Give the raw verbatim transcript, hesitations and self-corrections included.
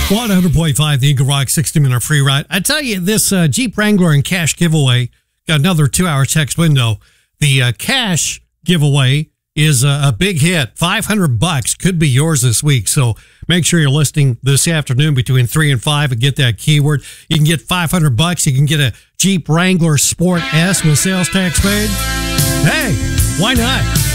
one hundred point five, the Eagle Rock sixty minute free ride. I tell you, this uh, Jeep Wrangler and cash giveaway got another two hour text window. The uh, cash giveaway is a, a big hit. five hundred bucks could be yours this week. So make sure you're listening this afternoon between three and five and get that keyword. You can get five hundred bucks. You can get a Jeep Wrangler Sport S with sales tax paid. Hey, why not?